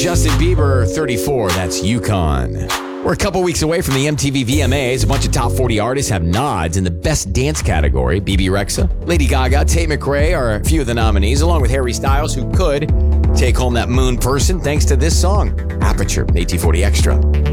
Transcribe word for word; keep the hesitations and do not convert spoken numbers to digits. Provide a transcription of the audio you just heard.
Justin Bieber, thirty-four. That's Yukon. We're a couple weeks away from the M T V V M As. A bunch of top forty artists have nods in the Best Dance category. B B Rexha, Lady Gaga, Tate McRae are a few of the nominees, along with Harry Styles, who could take home that moon person thanks to this song, Aperture, A T forty Extra.